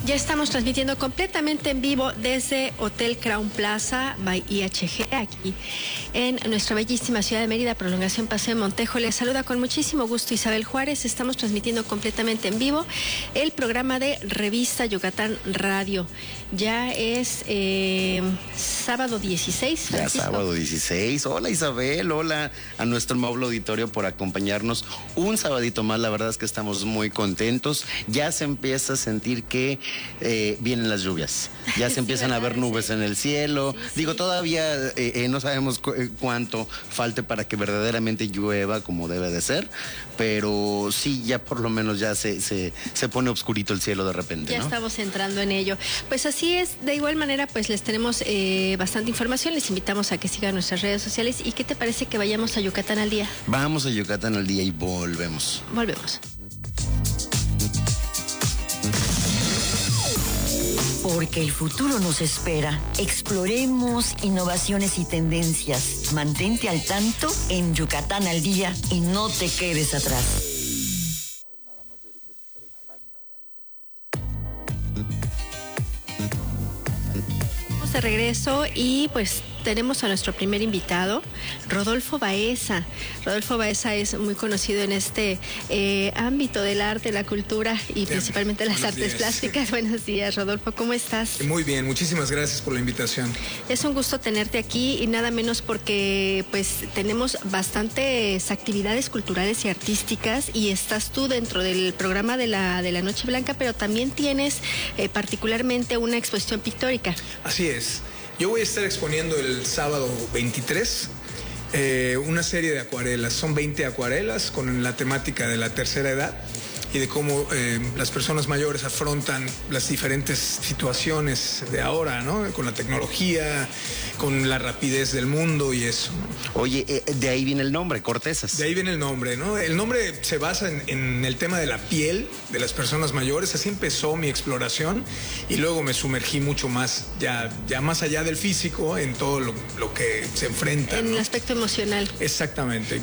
Ya estamos transmitiendo completamente en vivo desde Hotel Crown Plaza by IHG, aquí en nuestra bellísima ciudad de Mérida, prolongación Paseo Montejo. Les saluda con muchísimo gusto Isabel Juárez. Estamos transmitiendo completamente en vivo el programa de Revista Yucatán Radio. Ya es sábado 16. Francisco. Ya sábado 16. Hola Isabel, hola a nuestro amable auditorio por acompañarnos un sabadito más. La verdad es que estamos muy contentos. Ya se empieza a sentir que vienen las lluvias. Ya se empiezan a ver nubes en el cielo. Sí. Digo, todavía no sabemos cuánto falte para que verdaderamente llueva como debe de ser, pero sí, ya por lo menos ya se pone oscurito el cielo de repente, ya, ¿no? Estamos entrando en ello. Pues así es. De igual manera, pues les tenemos bastante información. Les invitamos a que sigan nuestras redes sociales. ¿Y qué te parece que vayamos a Yucatán al día? Vamos a Yucatán al día y volvemos. Volvemos. Porque el futuro nos espera. Exploremos innovaciones y tendencias. Mantente al tanto en Yucatán al día y no te quedes atrás. Estamos de regreso y pues tenemos a nuestro primer invitado, Rodolfo Baeza. Rodolfo Baeza es muy conocido en este ámbito del arte, la cultura y principalmente las artes plásticas. Buenos días, Rodolfo, ¿cómo estás? Muy bien, muchísimas gracias por la invitación. Es un gusto tenerte aquí y nada menos porque pues tenemos bastantes actividades culturales y artísticas y estás tú dentro del programa de la Noche Blanca, pero también tienes particularmente una exposición pictórica. Así es. Yo voy a estar exponiendo el sábado 23 una serie de acuarelas. Son 20 acuarelas con la temática de la tercera edad y de cómo las personas mayores afrontan las diferentes situaciones de ahora, ¿no? Con la tecnología, con la rapidez del mundo y eso, ¿no? Oye, de ahí viene el nombre, Cortezas. De ahí viene el nombre, ¿no? El nombre se basa en el tema de la piel de las personas mayores. Así empezó mi exploración y luego me sumergí mucho más, ya más allá del físico, en todo lo que se enfrenta, en ¿no? el aspecto emocional. Exactamente.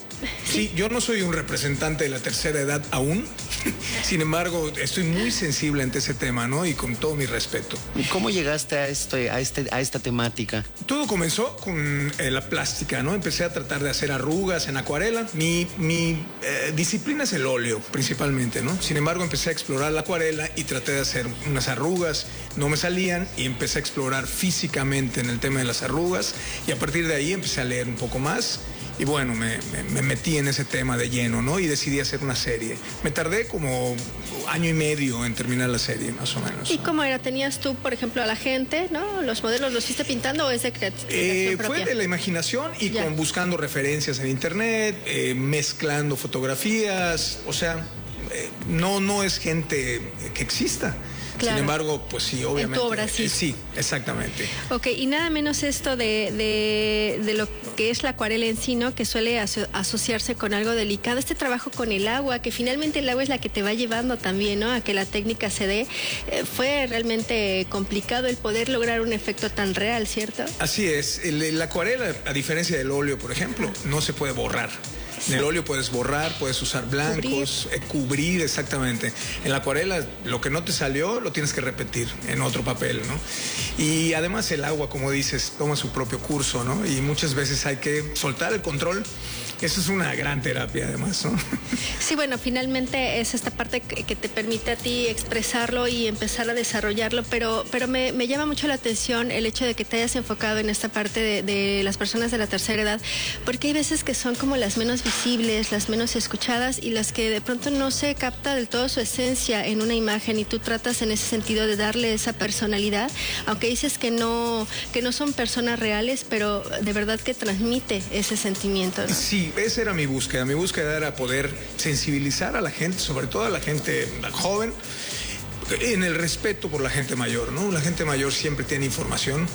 Yo no soy un representante de la tercera edad aún. Sin embargo, estoy muy sensible ante ese tema, ¿no? Y con todo mi respeto. ¿Cómo llegaste a esta temática? Todo comenzó con la plástica, ¿no? Empecé a tratar de hacer arrugas en acuarela. Mi disciplina es el óleo, principalmente, ¿no? Sin embargo, empecé a explorar la acuarela y traté de hacer unas arrugas. No me salían y empecé a explorar físicamente en el tema de las arrugas. Y a partir de ahí empecé a leer un poco más. Y bueno, me metí en ese tema de lleno, ¿no? Y decidí hacer una serie. Me tardé como año y medio en terminar la serie, más o menos. ¿Y cómo era? ¿Tenías tú, por ejemplo, a la gente, ¿no? ¿Los modelos los fuiste pintando o es de creación propia? Fue de la imaginación y buscando referencias en internet, mezclando fotografías. O sea, no es gente que exista. Claro. Sin embargo, pues sí, obviamente. En tu obra, sí. Sí, exactamente. Ok, y nada menos esto de lo que es la acuarela en sí, ¿no? Que suele asociarse con algo delicado. Este trabajo con el agua, que finalmente el agua es la que te va llevando también, ¿no? A que la técnica se dé. Fue realmente complicado el poder lograr un efecto tan real, ¿cierto? Así es. La acuarela, a diferencia del óleo, por ejemplo, no se puede borrar. En el óleo puedes borrar, puedes usar blancos, cubrir, exactamente. En la acuarela, lo que no te salió, lo tienes que repetir en otro papel, ¿no? Y además el agua, como dices, toma su propio curso, ¿no? Y muchas veces hay que soltar el control. Eso es una gran terapia, además, ¿no? Sí, bueno, finalmente es esta parte que te permite a ti expresarlo y empezar a desarrollarlo, pero me llama mucho la atención el hecho de que te hayas enfocado en esta parte de las personas de la tercera edad, porque hay veces que son como las menos visibles, las menos escuchadas y las que de pronto no se capta del todo su esencia en una imagen y tú tratas en ese sentido de darle esa personalidad, aunque dices que no son personas reales, pero de verdad que transmite ese sentimiento, ¿no? Sí. Esa era mi búsqueda. Mi búsqueda era poder sensibilizar a la gente, sobre todo a la gente joven, en el respeto por la gente mayor, ¿no? La gente mayor siempre tiene información,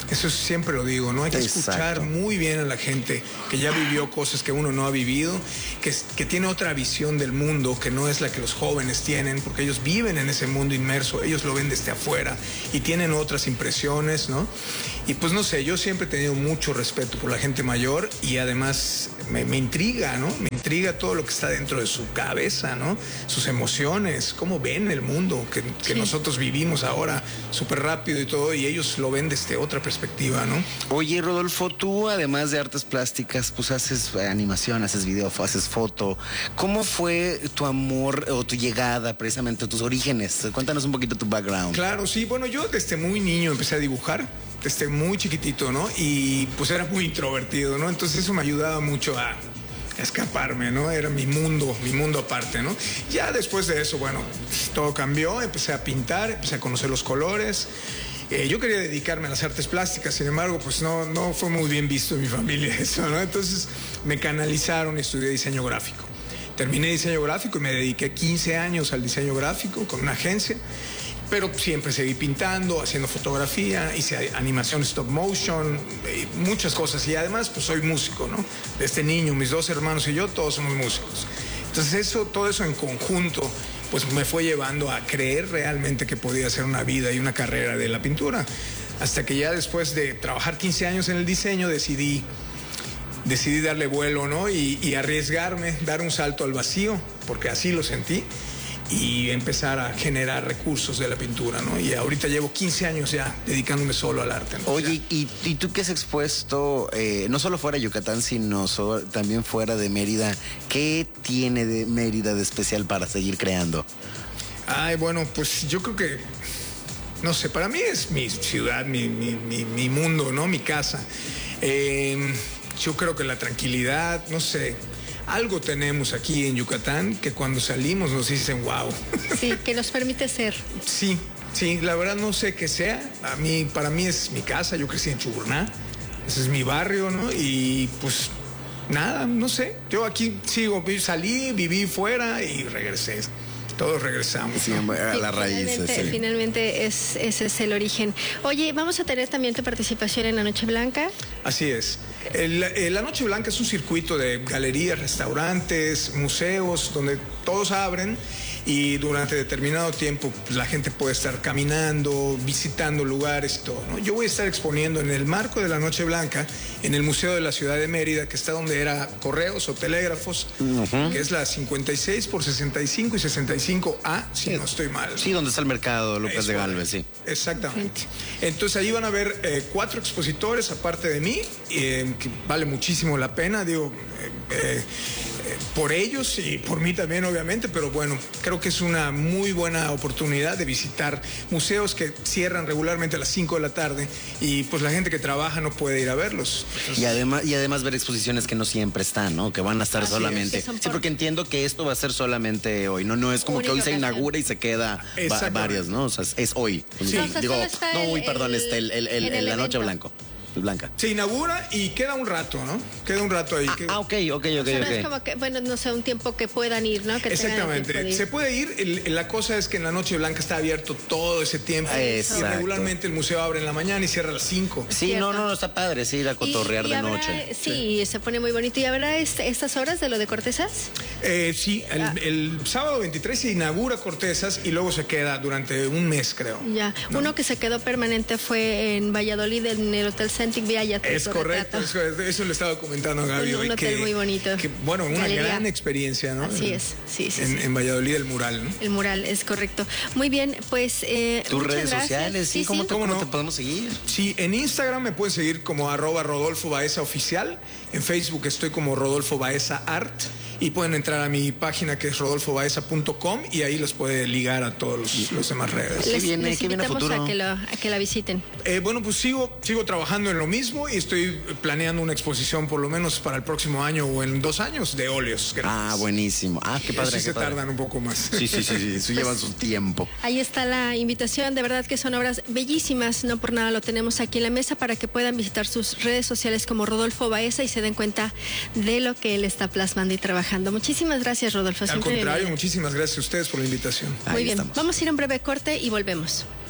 Eso siempre lo digo, ¿no? Hay que escuchar muy bien a la gente que ya vivió cosas que uno no ha vivido, que tiene otra visión del mundo, que no es la que los jóvenes tienen, porque ellos viven en ese mundo inmerso, ellos lo ven desde afuera y tienen otras impresiones, ¿no? Y pues no sé, yo siempre he tenido mucho respeto por la gente mayor y además me intriga, ¿no? Me intriga todo lo que está dentro de su cabeza, ¿no? Sus emociones, cómo ven el mundo que nosotros vivimos ahora súper rápido y todo, y ellos lo ven desde otra perspectiva, ¿no? Oye, Rodolfo, tú además de artes plásticas, pues haces animación, haces video, haces foto. ¿Cómo fue tu amor o tu llegada, precisamente, tus orígenes? Cuéntanos un poquito tu background. Claro, sí, bueno, yo desde muy niño empecé a dibujar, desde muy chiquitito, ¿no? Y pues era muy introvertido, ¿no? Entonces eso me ayudaba mucho a escaparme, ¿no? Era mi mundo aparte, ¿no? Ya después de eso, bueno, todo cambió, empecé a pintar, empecé a conocer los colores. Yo quería dedicarme a las artes plásticas, sin embargo, pues no fue muy bien visto en mi familia eso, ¿no? Entonces me canalizaron y estudié diseño gráfico. Terminé diseño gráfico y me dediqué 15 años al diseño gráfico con una agencia. Pero siempre seguí pintando, haciendo fotografía, hice animación stop motion, muchas cosas. Y además, pues soy músico, ¿no? Desde niño, mis 2 hermanos y yo, todos somos músicos. Entonces, todo eso en conjunto, pues me fue llevando a creer realmente que podía hacer una vida y una carrera de la pintura. Hasta que ya después de trabajar 15 años en el diseño, decidí darle vuelo, ¿no? Y arriesgarme, dar un salto al vacío, porque así lo sentí. Y empezar a generar recursos de la pintura, ¿no? Y ahorita llevo 15 años ya dedicándome solo al arte, ¿no? Oye, ¿y tú que has expuesto, no solo fuera de Yucatán, sino también fuera de Mérida, qué tiene de Mérida de especial para seguir creando? Ay, bueno, pues yo creo que, no sé, para mí es mi ciudad, mi mundo, ¿no? Mi casa. Yo creo que la tranquilidad, no sé, algo tenemos aquí en Yucatán que cuando salimos nos dicen wow. Sí, que nos permite ser. Sí, la verdad no sé qué sea. Para mí es mi casa, yo crecí en Chuburná, ese es mi barrio, ¿no? Y pues nada, no sé. Yo aquí sigo, salí, viví fuera y regresé. Todos regresamos, sí, ¿no? A las raíces. Sí. Finalmente ese es el origen. Oye, vamos a tener también tu participación en la Noche Blanca. Así es. La Noche Blanca es un circuito de galerías, restaurantes, museos, donde todos abren y durante determinado tiempo la gente puede estar caminando, visitando lugares y todo, ¿no? Yo voy a estar exponiendo en el marco de la Noche Blanca en el Museo de la Ciudad de Mérida, que está donde era Correos o Telégrafos, que es la 56 por 65 y 65A, si no estoy mal. Sí, donde está el mercado Lucas de Gálvez, sí. Exactamente. Entonces ahí van a ver 4 expositores aparte de mí, que vale muchísimo la pena, digo, por ellos y por mí también, obviamente, pero bueno, creo que es una muy buena oportunidad de visitar museos que cierran regularmente a las 5 de la tarde y pues la gente que trabaja no puede ir a verlos. Entonces, y además ver exposiciones que no siempre están, ¿no? Que van a estar solamente. Sí, porque entiendo que esto va a ser solamente hoy, no es como que hoy se inaugura y se queda varias, ¿no? O sea, es hoy. Sí. La Noche Blanca. Se inaugura y queda un rato, ¿no? Queda un rato ahí. Ok. O sea, no es como que, bueno, no sé, un tiempo que puedan ir, ¿no? Que exactamente. Se puede ir. La cosa es que en la Noche Blanca está abierto todo ese tiempo. Exacto. Y regularmente el museo abre en la mañana y cierra a las 5. Sí, no, está padre, sí, ir a cotorrear de noche. Sí, se pone muy bonito. ¿Y habrá estas horas de lo de Cortesas? Sí, el sábado 23 se inaugura Cortesas y luego se queda durante un mes, creo. Ya, ¿no? Uno que se quedó permanente fue en Valladolid, en el Hotel Centric Villa. Es correcto, eso le estaba comentando a Gaby hoy. Un hotel muy bonito. Bueno, una gran experiencia, ¿no? Así es, sí. En Valladolid, el mural, ¿no? El mural, es correcto. Muy bien, pues... tus redes sociales, sí, ¿cómo te podemos seguir? Sí, en Instagram me pueden seguir como @Rodolfo Baeza Oficial. En Facebook estoy como Rodolfo Baeza Art. Y pueden entrar a mi página que es rodolfobaeza.com y ahí los puede ligar a todos los demás redes. Les invitamos a que la visiten. Bueno, pues sigo trabajando en lo mismo y estoy planeando una exposición por lo menos para el próximo año o en 2 años de óleos. Buenísimo. Qué padre. Se tardan un poco más. Sí, eso lleva su tiempo. Ahí está la invitación, de verdad que son obras bellísimas, no por nada lo tenemos aquí en la mesa para que puedan visitar sus redes sociales como Rodolfo Baeza y se den cuenta de lo que él está plasmando y trabajando. Muchísimas gracias, Rodolfo. Al contrario, muchísimas gracias a ustedes por la invitación. Muy bien, vamos a ir a un breve corte y volvemos.